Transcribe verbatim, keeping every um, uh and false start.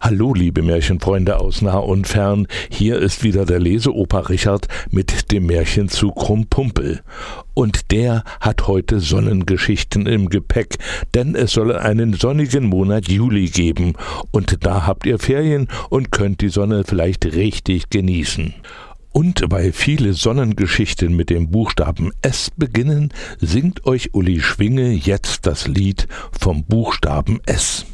Hallo liebe Märchenfreunde aus nah und fern, hier ist wieder der Leseoper Richard mit dem Märchen zu Krumpumpel. Und der hat heute Sonnengeschichten im Gepäck, denn es soll einen sonnigen Monat Juli geben und da habt ihr Ferien und könnt die Sonne vielleicht richtig genießen. Und weil viele Sonnengeschichten mit dem Buchstaben S beginnen, singt euch Uli Schwinge jetzt das Lied vom Buchstaben S.